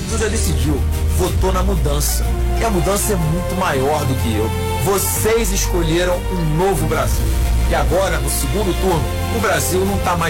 Brasil já decidiu, votou na mudança. E a mudança é muito maior do que eu. Vocês escolheram um novo Brasil. E agora, no segundo turno, o Brasil não está mais